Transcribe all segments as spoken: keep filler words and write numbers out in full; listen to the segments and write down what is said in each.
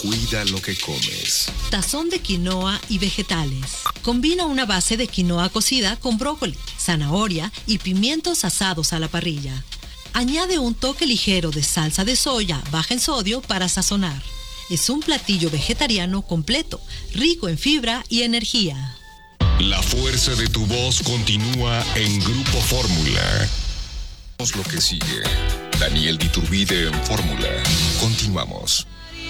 Cuida lo que comes. Tazón de quinoa y vegetales. Combina una base de quinoa cocida con brócoli, zanahoria y pimientos asados a la parrilla. Añade un toque ligero de salsa de soya baja en sodio para sazonar. Es un platillo vegetariano completo, rico en fibra y energía. La fuerza de tu voz continúa en Grupo Fórmula. Lo que sigue. Daniel Diturbide en Fórmula. Continuamos.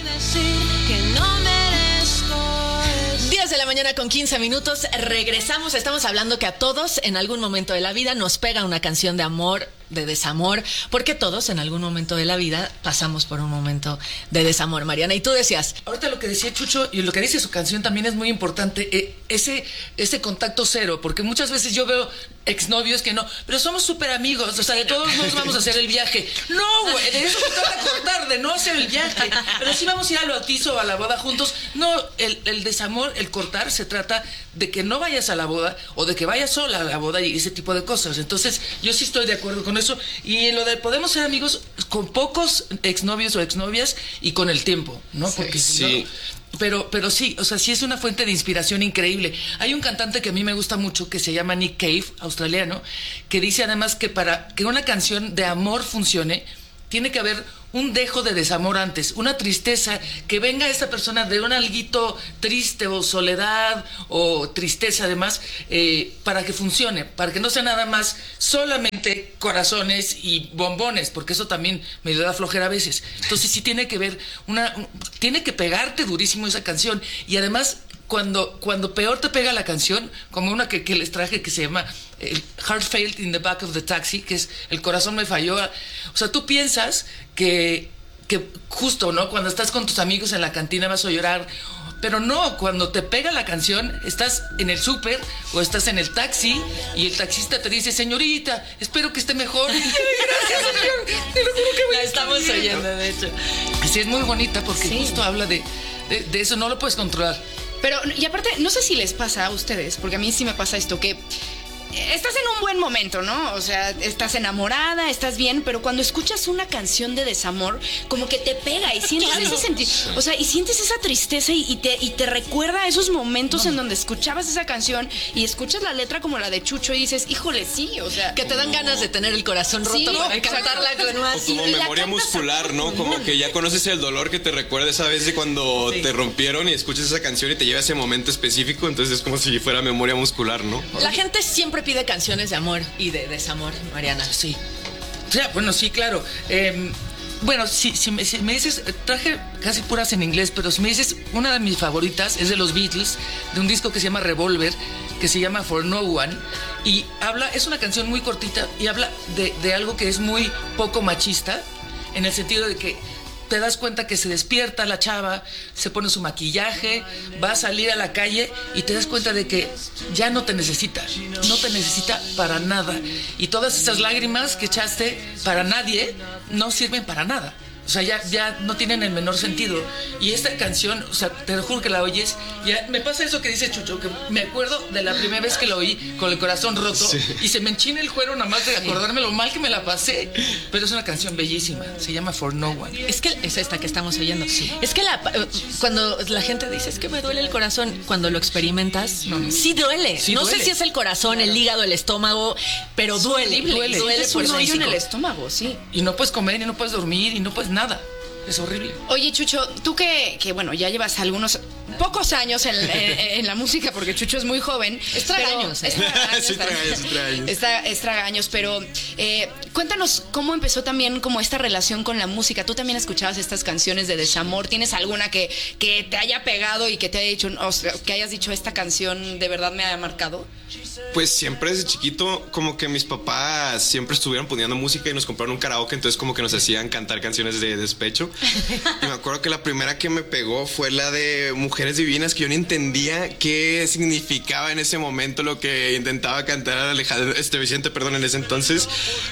diez de la mañana con quince minutos. Regresamos. Estamos hablando que a todos en algún momento de la vida nos pega una canción de amor, de desamor, porque todos en algún momento de la vida pasamos por un momento de desamor, Mariana. Y tú decías, ahorita lo que decía Chucho y lo que dice su canción también es muy importante, eh, ese, ese contacto cero, porque muchas veces yo veo exnovios que no, pero somos súper amigos, o sea, de todos nos vamos a hacer el viaje. No, güey, de eso se trata cortar, de no hacer el viaje, pero sí vamos a ir al bautizo o a la boda juntos. No, el, el desamor, el cortar, se trata de que no vayas a la boda o de que vayas sola a la boda y ese tipo de cosas. Entonces, yo sí estoy de acuerdo con eso. Y en lo de podemos ser amigos con pocos exnovios o exnovias y con el tiempo, ¿no? Porque sí. si no, pero, pero sí, o sea, sí es una fuente de inspiración increíble. Hay un cantante que a mí me gusta mucho que se llama Nick Cave, australiano, que dice además que para que una canción de amor funcione, tiene que haber un dejo de desamor antes, una tristeza, que venga esa persona de un alguito triste o soledad o tristeza además, eh, para que funcione, para que no sea nada más solamente corazones y bombones, porque eso también me da flojera a veces. Entonces sí tiene que ver, una, tiene que pegarte durísimo esa canción y además... Cuando, cuando peor te pega la canción, como una que, que les traje que se llama el Heart Failed in the Back of the Taxi, que es el corazón me falló. O sea, tú piensas que, que justo, ¿no? Cuando estás con tus amigos en la cantina vas a llorar, pero no, cuando te pega la canción, estás en el súper o estás en el taxi y el taxista te dice, señorita, espero que esté mejor. Ay, gracias, señor. Te lo juro que voy la a estamos estar bien. oyendo, de hecho. Así es muy bonita porque Sí. justo habla de, de, de eso, no lo puedes controlar. Pero, y aparte, no sé si les pasa a ustedes, porque a mí sí me pasa esto, que estás en un buen momento, ¿no? O sea, estás enamorada, estás bien, pero cuando escuchas una canción de desamor, como que te pega y sientes Claro. ese senti- o sea, y sientes esa tristeza y, y te, y te recuerda a esos momentos en donde escuchabas esa canción y escuchas la letra como la de Chucho y dices, híjole, sí, o sea... Que te dan ganas de tener el corazón roto Sí, para exacto. cantarla con O más. como Y la memoria cantas muscular, a ¿no? pulmón. Como que ya conoces el dolor que te recuerda esa vez de cuando Sí. te rompieron y escuchas esa canción y te lleva a ese momento específico, entonces es como si fuera memoria muscular, ¿no? La gente siempre pide canciones de amor y de desamor, Mariana. Sí. O sea, bueno, sí, claro. Eh, bueno, si, si, me, si me dices, traje casi puras en inglés, pero si me dices, una de mis favoritas es de los Beatles, de un disco que se llama Revolver, que se llama For No One, y habla, es una canción muy cortita y habla de, de algo que es muy poco machista, en el sentido de que te das cuenta que se despierta la chava, se pone su maquillaje, va a salir a la calle y te das cuenta de que ya no te necesita, no te necesita para nada. Y todas esas lágrimas que echaste para nadie no sirven para nada. O sea, ya, ya no tienen el menor sentido. Y esta canción, o sea, te lo juro que la oyes. Ya me pasa eso que dice Chucho, que me acuerdo de la primera vez que lo oí con el corazón roto. Sí. Y se me enchina el cuero nada más de acordarme lo mal que me la pasé. Pero es una canción bellísima. Se llama For No One. Es que es esta que estamos oyendo. Es que la, cuando la gente dice es que me duele el corazón, cuando lo experimentas, No, no. sí duele. Sí no duele. sé si es el corazón, el hígado, el estómago, pero duele. horrible. Duele, duele Es por un hoyo en físico. el estómago, sí. Y no puedes comer, y no puedes dormir, y no puedes nada. Es horrible. Oye, Chucho, tú que, que bueno, ya llevas algunos pocos años en, en- en la música, porque Chucho es muy joven. Es tragaños, pero- ¿eh? Es tragaños, Sí, tragaños, sí, tragaños. Está- es tragaños, pero eh, cuéntanos cómo empezó también como esta relación con la música. Tú también escuchabas estas canciones de desamor. ¿Tienes alguna que, que te haya pegado y que te haya dicho, o sea, que hayas dicho, esta canción de verdad me ha marcado? Pues siempre desde chiquito, como que mis papás siempre estuvieron poniendo música y nos compraron un karaoke, entonces como que nos hacían cantar canciones de despecho. Y me acuerdo que la primera que me pegó fue la de Mujeres Divinas, que yo no entendía qué significaba en ese momento lo que intentaba cantar Alejandro, este Vicente, perdón, en ese entonces.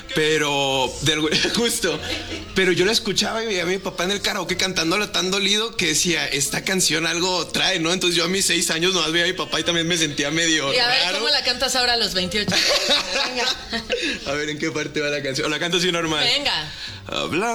Pero, de algún- justo, pero yo la escuchaba y veía a mi papá en el karaoke cantándola tan dolido que decía, esta canción algo trae, ¿no? Entonces yo a mis seis años nomás veía a mi papá y también me sentía medio Y a ver, raro. ¿cómo la cantas ahora a los veintiocho? Venga. A ver en qué parte va la canción. O la canto así normal. Venga. Habla.